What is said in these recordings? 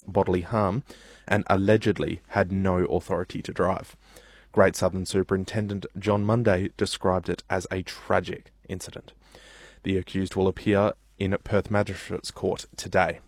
bodily harm and allegedly had no authority to drive. Great Southern Superintendent John Munday described it as a tragic incident. The accused will appear in Perth Magistrates Court today.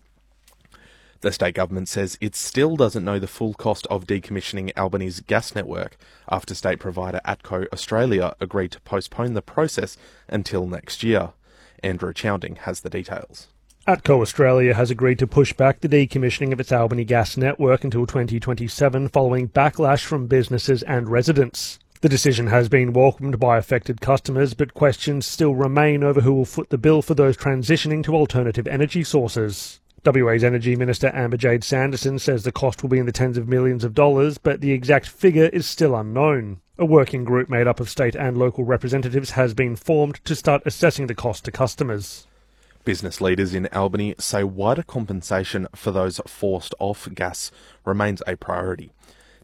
The state government says it still doesn't know the full cost of decommissioning Albany's gas network after state provider ATCO Australia agreed to postpone the process until next year. Andrew Chowding has the details. ATCO Australia has agreed to push back the decommissioning of its Albany gas network until 2027 following backlash from businesses and residents. The decision has been welcomed by affected customers, but questions still remain over who will foot the bill for those transitioning to alternative energy sources. WA's Energy Minister Amber-Jade Sanderson says the cost will be in the tens of millions of dollars, but the exact figure is still unknown. A working group made up of state and local representatives has been formed to start assessing the cost to customers. Business leaders in Albany say wider compensation for those forced off gas remains a priority.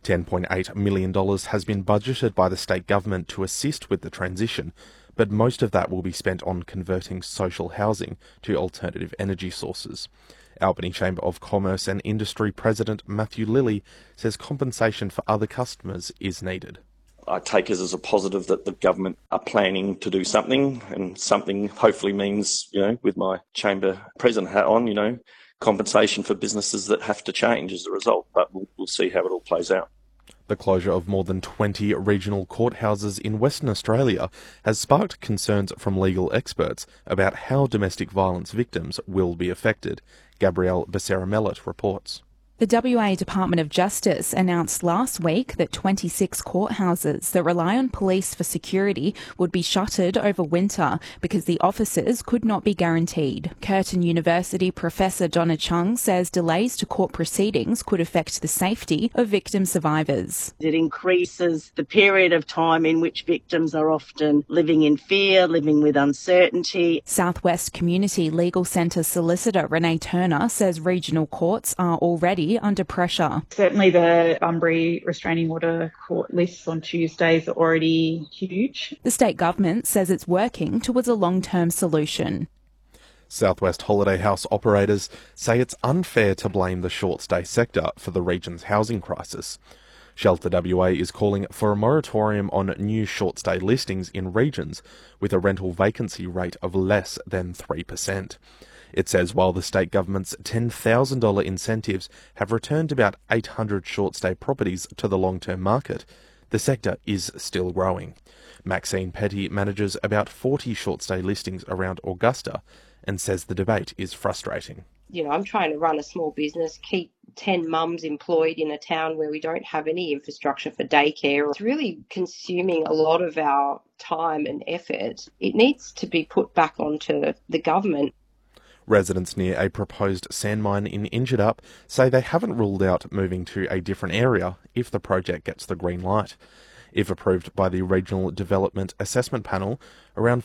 $10.8 million has been budgeted by the state government to assist with the transition, but most of that will be spent on converting social housing to alternative energy sources. Albany Chamber of Commerce and Industry President Matthew Lilly says compensation for other customers is needed. I take it as a positive that the government are planning to do something, and something hopefully means, with my chamber president hat on, compensation for businesses that have to change as a result, but we'll see how it all plays out. The closure of more than 20 regional courthouses in Western Australia has sparked concerns from legal experts about how domestic violence victims will be affected. Gabrielle Becerra-Mellett reports. The WA Department of Justice announced last week that 26 courthouses that rely on police for security would be shuttered over winter because the officers could not be guaranteed. Curtin University Professor Donna Chung says delays to court proceedings could affect the safety of victim survivors. It increases the period of time in which victims are often living in fear, living with uncertainty. Southwest Community Legal Centre solicitor Renee Turner says regional courts are already under pressure. Certainly the Bunbury restraining order court lists on Tuesdays are already huge. The state government says it's working towards a long-term solution. Southwest Holiday House operators say it's unfair to blame the short stay sector for the region's housing crisis. Shelter WA is calling for a moratorium on new short stay listings in regions with a rental vacancy rate of less than 3%. It says while the state government's $10,000 incentives have returned about 800 short-stay properties to the long-term market, the sector is still growing. Maxine Petty manages about 40 short-stay listings around Augusta and says the debate is frustrating. I'm trying to run a small business, keep 10 mums employed in a town where we don't have any infrastructure for daycare. It's really consuming a lot of our time and effort. It needs to be put back onto the government. Residents near a proposed sand mine in Injittup say they haven't ruled out moving to a different area if the project gets the green light. If approved by the Regional Development Assessment Panel, around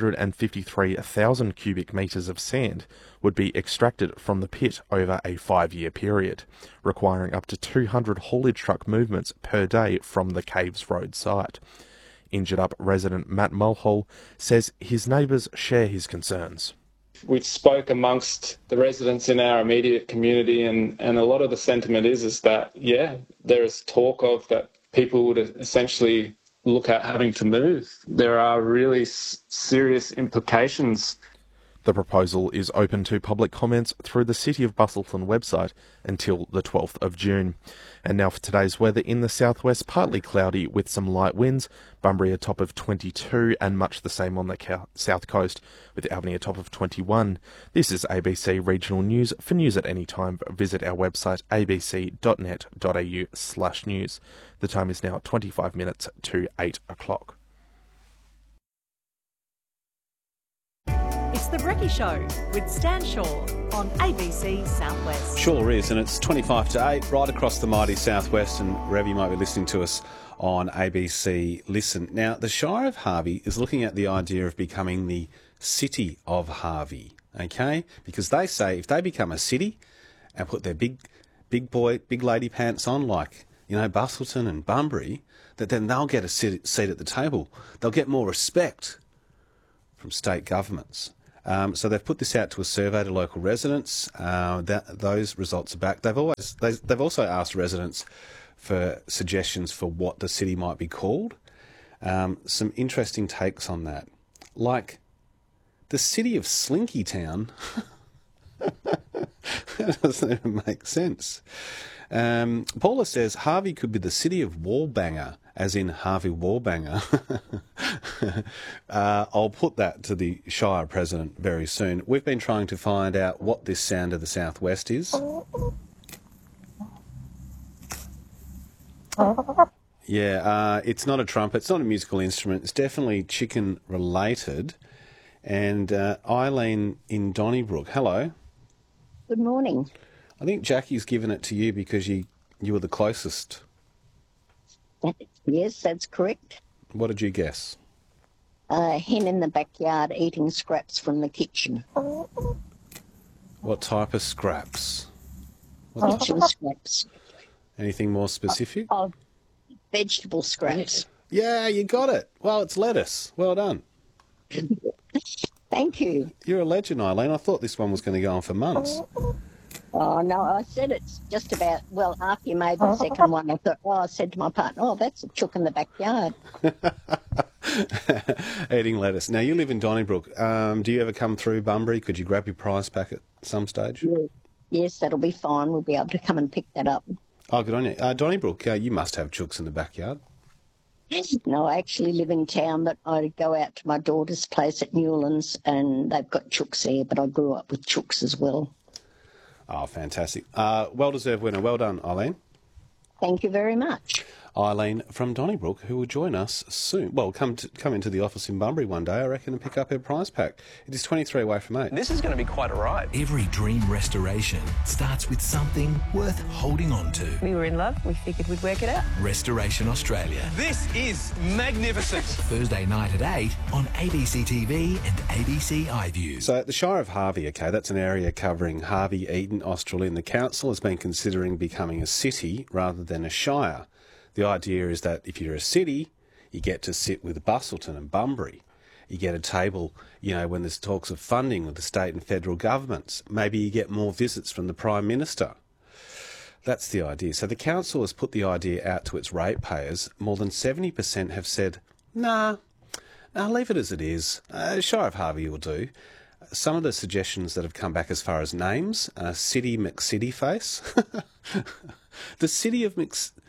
453,000 cubic metres of sand would be extracted from the pit over a 5-year period, requiring up to 200 haulage truck movements per day from the Caves Road site. Injittup resident Matt Mulhall says his neighbours share his concerns. We've spoke amongst the residents in our immediate community, and a lot of the sentiment is that, there is talk of that people would essentially look at having to move. There are really serious implications. The proposal is open to public comments through the City of Busselton website until the 12th of June. And now for today's weather in the southwest, partly cloudy with some light winds. Bunbury a top of 22 and much the same on the south coast, with Albany a top of 21. This is ABC Regional News. For news at any time, visit our website abc.net.au/news. The time is now 25 minutes to 8 o'clock. It's The Brekkie Show with Stan Shaw on ABC Southwest. Sure is, and it's 25 to 8 right across the mighty Southwest and wherever you might be listening to us on ABC Listen. Now, the Shire of Harvey is looking at the idea of becoming the City of Harvey, okay? Because they say if they become a city and put their big lady pants on like, Busselton and Bunbury, that then they'll get a seat at the table. They'll get more respect from state governments. So they've put this out to a survey to local residents. Those results are back. They've also asked residents for suggestions for what the city might be called. Some interesting takes on that, like the city of Slinky Town. That doesn't even make sense. Paula says Harvey could be the city of Wallbanger, as in Harvey Wallbanger. I'll put that to the Shire President very soon. We've been trying to find out what this sound of the southwest is. Yeah, it's not a trumpet, it's not a musical instrument, it's definitely chicken related. And Eileen in Donnybrook, hello. Good morning. I think Jackie's given it to you because you were the closest. Yes, that's correct. What did you guess? A hen in the backyard eating scraps from the kitchen. What type of scraps? Kitchen scraps. Anything more specific? Vegetable scraps. Yeah, you got it. Well, it's lettuce. Well done. Thank you. You're a legend, Eileen. I thought this one was going to go on for months. Oh, no, I said it's just about, well, after you made the second one, I thought, I said to my partner, that's a chook in the backyard. Eating lettuce. Now, you live in Donnybrook. Do you ever come through Bunbury? Could you grab your prize pack at some stage? Yes, that'll be fine. We'll be able to come and pick that up. Oh, good on you. Donnybrook, you must have chooks in the backyard. No, I actually live in town, but I go out to my daughter's place at Newlands and they've got chooks there, but I grew up with chooks as well. Oh, fantastic. Well-deserved winner. Well done, Eileen. Thank you very much. Eileen from Donnybrook, who will join us soon. Well, come into the office in Bunbury one day, I reckon, and pick up her prize pack. It is 23 away from 8. This is going to be quite a ride. Every dream restoration starts with something worth holding on to. We were in love. We figured we'd work it out. Restoration Australia. This is magnificent. Thursday night at 8 on ABC TV and ABC iView. So the Shire of Harvey, okay, that's an area covering Harvey, Eden, Australind. The council has been considering becoming a city rather than a shire. The idea is that if you're a city, you get to sit with Busselton and Bunbury. You get a table, when there's talks of funding with the state and federal governments. Maybe you get more visits from the Prime Minister. That's the idea. So the council has put the idea out to its ratepayers. More than 70% have said, nah, leave it as it is. Shire of Harvey will do. Some of the suggestions that have come back as far as names, City McCityface. The City of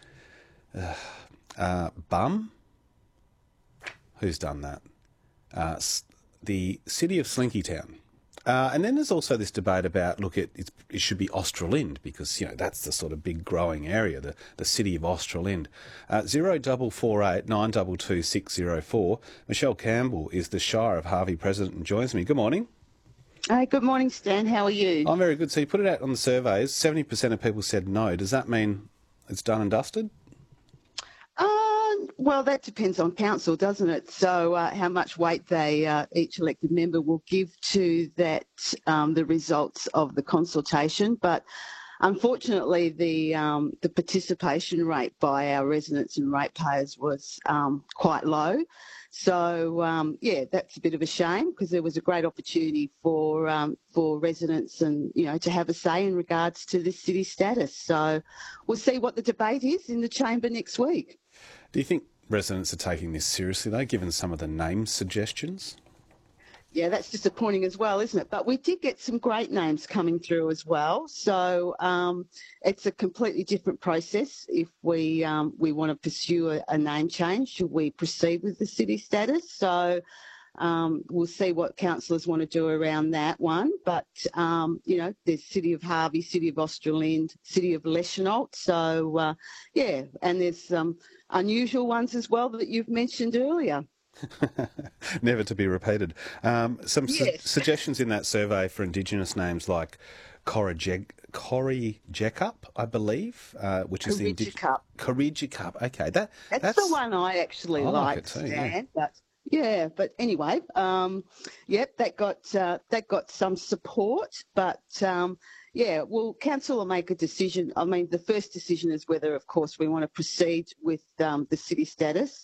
Bum? Who's done that? The City of Slinky Town. And then there's also this debate about, it should be Australind because, that's the sort of big growing area, the City of Australind. 0448 922 604. Michelle Campbell is the Shire of Harvey President and joins me. Good morning. Good morning, Stan. How are you? I'm very good. So you put it out on the surveys. 70% of people said no. Does that mean it's done and dusted? Well, that depends on council, doesn't it? So how much weight each elected member will give to that, the results of the consultation. But unfortunately, the participation rate by our residents and ratepayers was quite low. So that's a bit of a shame because there was a great opportunity for residents and to have a say in regards to this city status. So we'll see what the debate is in the chamber next week. Do you think residents are taking this seriously, though, given some of the name suggestions? Yeah, that's disappointing as well, isn't it? But we did get some great names coming through as well. So it's a completely different process if we want to pursue a name change. Should we proceed with the city status? So we'll see what councillors want to do around that one. But, there's City of Harvey, City of Australind, City of Leschenault. So, and there's some unusual ones as well that you've mentioned earlier. Never to be repeated. Suggestions in that survey for Indigenous names like Corrigekup, I believe, which is the Corrigekup. Okay, that's the one I actually like, Stan. Yeah. But anyway, that got some support, but. Council will make a decision. I mean, the first decision is whether, of course, we want to proceed with the city status.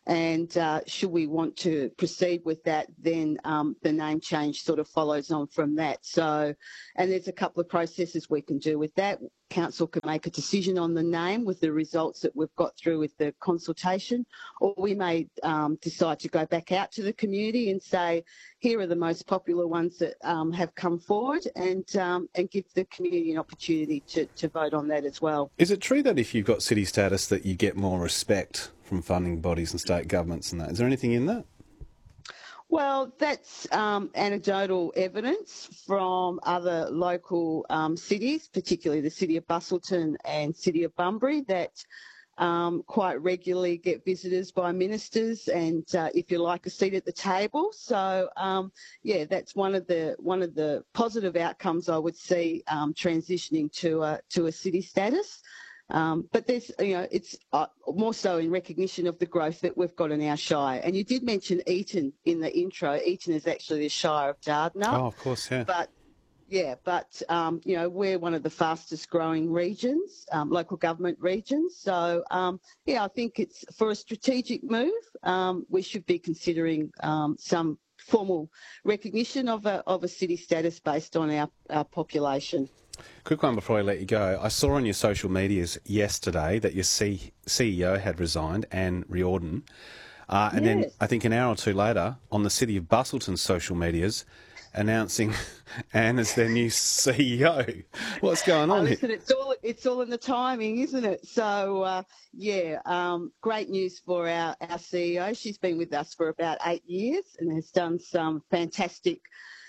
And should we want to proceed with that, then the name change sort of follows on from that. So, and there's a couple of processes we can do with that. Council can make a decision on the name with the results that we've got through with the consultation, or we may decide to go back out to the community and say, here are the most popular ones that have come forward, and give the community an opportunity to vote on that as well. Is it true that if you've got city status that you get more respect from funding bodies and state governments and that? Is there anything in that? Well, that's anecdotal evidence from other local cities, particularly the City of Busselton and City of Bunbury, that quite regularly get visitors by ministers and, if you like, a seat at the table. So, yeah, that's one of the positive outcomes I would see transitioning to a city status. But there's, it's more so in recognition of the growth that we've got in our shire. And you did mention Eaton in the intro. Eaton is actually the Shire of Dardanup. Oh, of course, yeah. But we're one of the fastest growing regions, local government regions. So, I think it's for a strategic move. We should be considering some formal recognition of a city status based on our population. Quick one before I let you go. I saw on your social medias yesterday that your CEO had resigned, Anne Riordan. And then I think an hour or two later, on the City of Busselton's social medias, announcing Anne as their new CEO. What's going on here? Listen, it's all in the timing, isn't it? So, great news for our CEO. She's been with us for about 8 years and has done some fantastic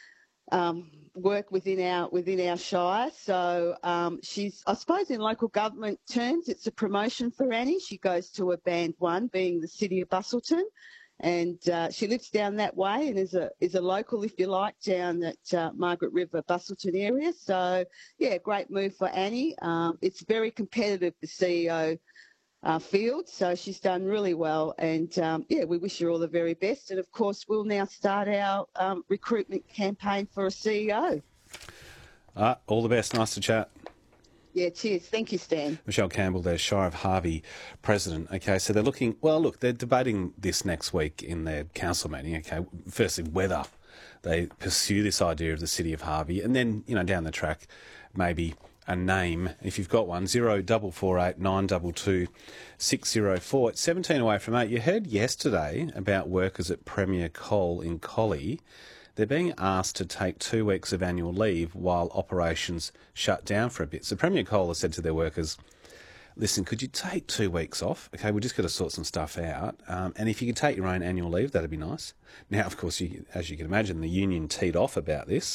work within our shire. So she's, I suppose, in local government terms, it's a promotion for Annie. She goes to a band 1, being the City of Busselton, and she lives down that way and is a local, if you like, down that Margaret River Busselton area. So yeah, great move for Annie. It's very competitive, the CEO field, so she's done really well, and we wish her all the very best. And of course, we'll now start our recruitment campaign for a CEO. All the best. Nice to chat. Yeah, cheers. Thank you, Stan. Michelle Campbell, their Shire of Harvey president. Okay, so they're looking, they're debating this next week in their council meeting. Okay, firstly, whether they pursue this idea of the City of Harvey, and then, down the track, maybe a name, if you've got one, 0448 922 604. It's 17 away from 8. You heard yesterday about workers at Premier Coal in Collie. They're being asked to take 2 weeks of annual leave while operations shut down for a bit. So Premier Coal has said to their workers, listen, could you take 2 weeks off? Okay, we're just going to sort some stuff out. And if you could take your own annual leave, that'd be nice. Now, of course, as you can imagine, the union teed off about this.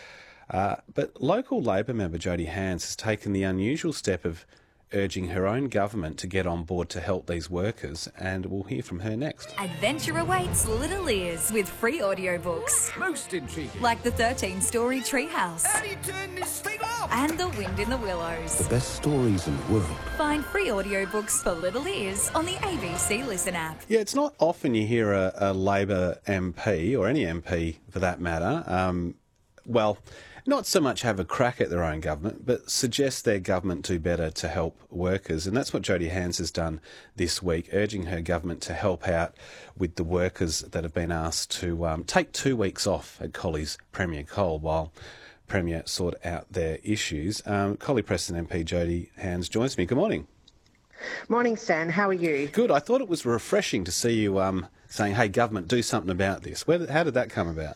But local Labor member Jodie Hands has taken the unusual step of urging her own government to get on board to help these workers, and we'll hear from her next. Adventure awaits little ears with free audiobooks. Most intriguing. Like the 13-story Treehouse. How do you turn this thing off? And The Wind in the Willows. The best stories in the world. Find free audiobooks for little ears on the ABC Listen app. Yeah, it's not often you hear a Labor MP, or any MP for that matter, not so much have a crack at their own government, but suggest their government do better to help workers. And that's what Jodie Hands has done this week, urging her government to help out with the workers that have been asked to take 2 weeks off at Collie's Premier Coal while Premier sort out their issues. Collie Preston MP Jodie Hands joins me. Good morning. Morning, Stan. How are you? Good. I thought it was refreshing to see you saying, hey, government, do something about this. How did that come about?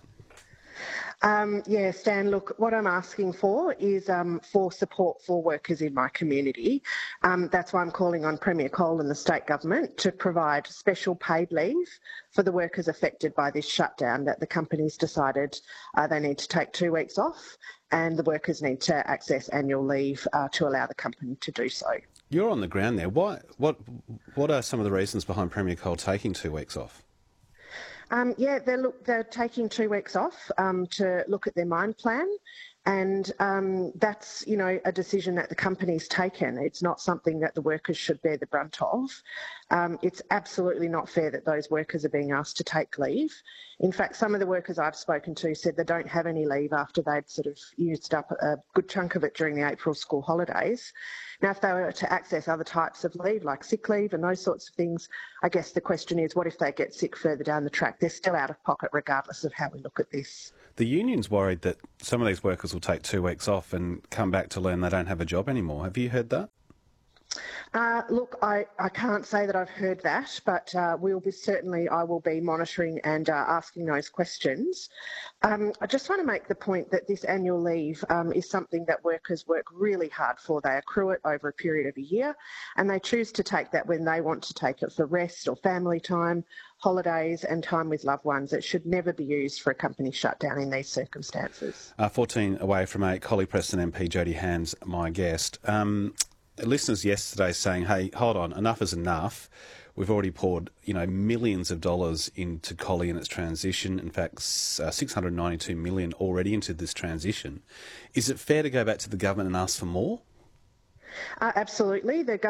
Stan, look, what I'm asking for is for support for workers in my community. That's why I'm calling on Premier Coal and the state government to provide special paid leave for the workers affected by this shutdown, that the company's decided they need to take 2 weeks off, and the workers need to access annual leave to allow the company to do so. You're on the ground there. What are some of the reasons behind Premier Coal taking 2 weeks off? They're taking 2 weeks off to look at their mine plan And that's, a decision that the company's taken. It's not something that the workers should bear the brunt of. It's absolutely not fair that those workers are being asked to take leave. In fact, some of the workers I've spoken to said they don't have any leave after they'd sort of used up a good chunk of it during the April school holidays. Now, if they were to access other types of leave, like sick leave and those sorts of things, I guess the question is, what if they get sick further down the track? They're still out of pocket regardless of how we look at this. The union's worried that some of these workers will take 2 weeks off and come back to learn they don't have a job anymore. Have you heard that? Look, I can't say that I've heard that, but I will be monitoring and asking those questions. I just want to make the point that this annual leave is something that workers work really hard for. They accrue it over a period of a year, and they choose to take that when they want to take it for rest or family time, holidays and time with loved ones. It should never be used for a company shutdown in these circumstances. 14 away from 8, Collie Preston MP Jodie Hands, my guest. Listeners yesterday saying, hey, hold on, enough is enough. We've already poured, millions of dollars into Collie and its transition. In fact, $692 million already into this transition. Is it fair to go back to the government and ask for more? Absolutely. The